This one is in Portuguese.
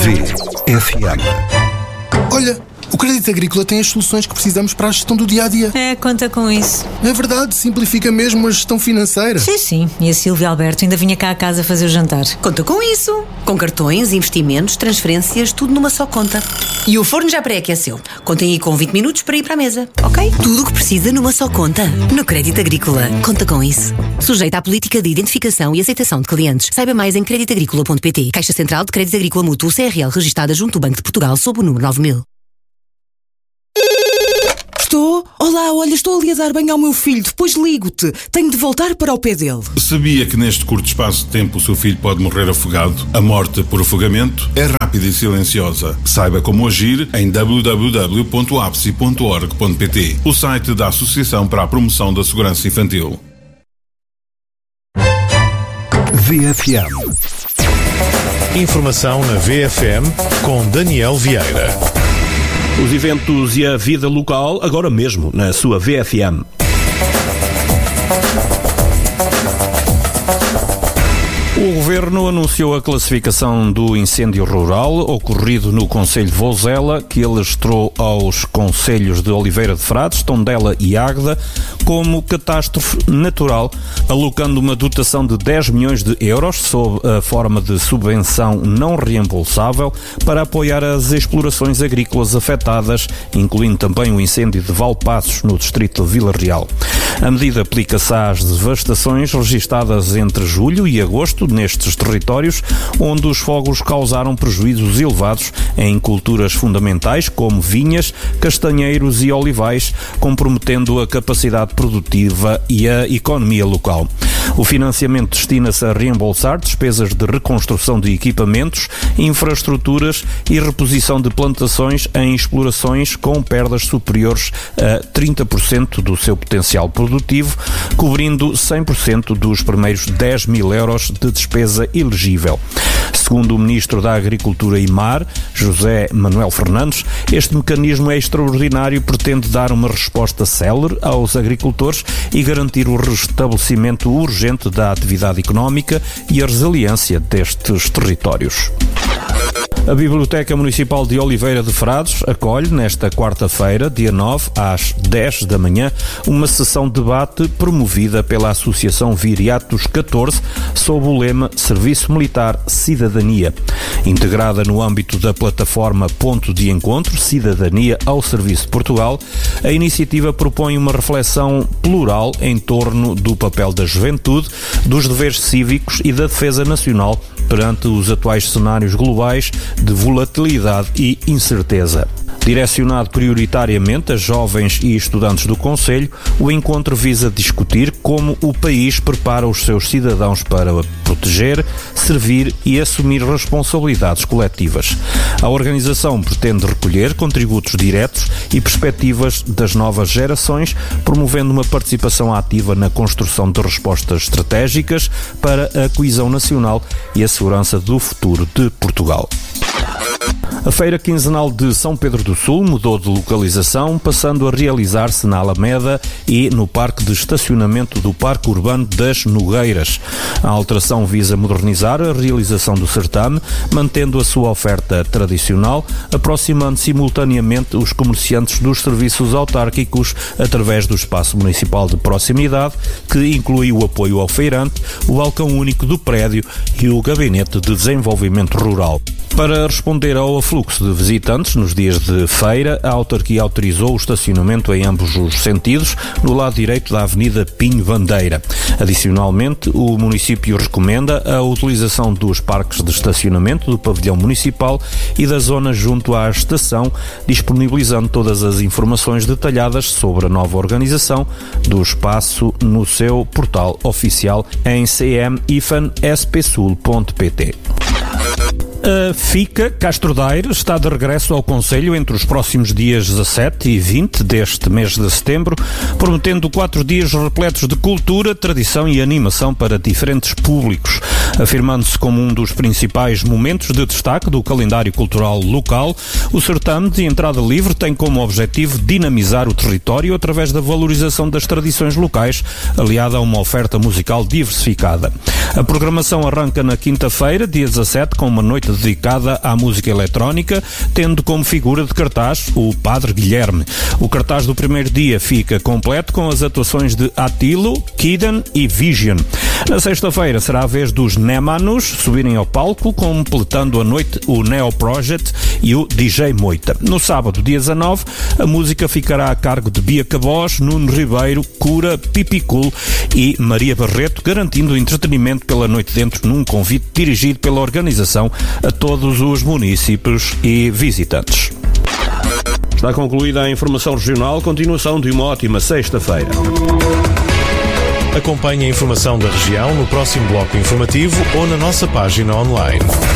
VFM. Olha, o Crédito Agrícola tem as soluções que precisamos para a gestão do dia-a-dia. Conta com isso. É verdade, simplifica mesmo a gestão financeira. Sim. E a Silvia Alberto ainda vinha cá a casa fazer o jantar. Conta com isso. Com cartões, investimentos, transferências, tudo numa só conta. E o forno já pré-aqueceu. Contem aí com 20 minutos para ir para a mesa, ok? Tudo o que precisa numa só conta. No Crédito Agrícola. Conta com isso. Sujeita à política de identificação e aceitação de clientes. Saiba mais em creditagricola.pt. Caixa Central de Crédito Agrícola Mútuo CRL, registada junto do Banco de Portugal sob o número 9000. Estou? Olá, olha, estou ali a dar banho ao meu filho. Depois ligo-te. Tenho de voltar para o pé dele. Sabia que neste curto espaço de tempo o seu filho pode morrer afogado? A morte por afogamento é rápida e silenciosa. Saiba como agir em www.apsi.org.pt, o site da Associação para a Promoção da Segurança Infantil. VFM. Informação na VFM com Daniel Vieira. Os eventos e a vida local, agora mesmo, na sua VFM. O Governo anunciou a classificação do incêndio rural ocorrido no concelho de Vozela, que alastrou aos concelhos de Oliveira de Frades, Tondela e Águeda, como catástrofe natural, alocando uma dotação de 10 milhões de euros sob a forma de subvenção não reembolsável para apoiar as explorações agrícolas afetadas, incluindo também o incêndio de Valpassos, no distrito de Vila Real. A medida aplica-se às devastações registadas entre julho e agosto nestes territórios, onde os fogos causaram prejuízos elevados em culturas fundamentais como vinhas, castanheiros e olivais, comprometendo a capacidade produtiva e a economia local. O financiamento destina-se a reembolsar despesas de reconstrução de equipamentos, infraestruturas e reposição de plantações em explorações com perdas superiores a 30% do seu potencial produtivo, cobrindo 100% dos primeiros 10 mil euros de despesa elegível. Segundo o Ministro da Agricultura e Mar, José Manuel Fernandes, este mecanismo é extraordinário e pretende dar uma resposta célere aos agricultores e garantir o restabelecimento urgente da atividade económica e a resiliência destes territórios. A Biblioteca Municipal de Oliveira de Frades acolhe nesta quarta-feira, dia 9, às 10 da manhã, uma sessão de debate promovida pela Associação Viriatos 14 sob o lema Serviço Militar Cidadania. Integrada no âmbito da plataforma Ponto de Encontro Cidadania ao Serviço de Portugal, a iniciativa propõe uma reflexão plural em torno do papel da juventude, dos deveres cívicos e da defesa nacional perante os atuais cenários globais de volatilidade e incerteza. Direcionado prioritariamente a jovens e estudantes do Conselho, o encontro visa discutir como o país prepara os seus cidadãos para proteger, servir e assumir responsabilidades coletivas. A organização pretende recolher contributos diretos e perspectivas das novas gerações, promovendo uma participação ativa na construção de respostas estratégicas para a coesão nacional e a segurança do futuro de Portugal. A Feira Quinzenal de São Pedro do Sul mudou de localização, passando a realizar-se na Alameda e no Parque de Estacionamento do Parque Urbano das Nogueiras. A alteração visa modernizar a realização do certame, mantendo a sua oferta tradicional, aproximando simultaneamente os comerciantes dos serviços autárquicos através do espaço municipal de proximidade, que inclui o apoio ao feirante, o balcão único do prédio e o Gabinete de Desenvolvimento Rural. Para responder ao afluxo de visitantes nos dias de feira, a autarquia autorizou o estacionamento em ambos os sentidos, no lado direito da Avenida Pinho Bandeira. Adicionalmente, o município recomenda a utilização dos parques de estacionamento do pavilhão municipal e da zona junto à estação, disponibilizando todas as informações detalhadas sobre a nova organização do espaço no seu portal oficial em cm-spsul.pt. A FICA Castro Daire está de regresso ao Conselho entre os próximos dias 17 e 20 deste mês de setembro, prometendo 4 dias repletos de cultura, tradição e animação para diferentes públicos. Afirmando-se como um dos principais momentos de destaque do calendário cultural local, o certame de entrada livre tem como objetivo dinamizar o território através da valorização das tradições locais, aliada a uma oferta musical diversificada. A programação arranca na quinta-feira, dia 17, com uma noite dedicada à música eletrónica, tendo como figura de cartaz o Padre Guilherme. O cartaz do primeiro dia fica completo com as atuações de Attilo, Kiden e Vision. Na sexta-feira será a vez dos Nemanos subirem ao palco, completando a noite o Neo Project e o DJ Moita. No sábado, dia 19, a música ficará a cargo de Bia Cabós, Nuno Ribeiro, Cura, Pipicul e Maria Barreto, garantindo o entretenimento pela noite dentro num convite dirigido pela organização a todos os municípios e visitantes. Está concluída a informação regional. Continuação de uma ótima sexta-feira. Acompanhe a informação da região no próximo bloco informativo ou na nossa página online.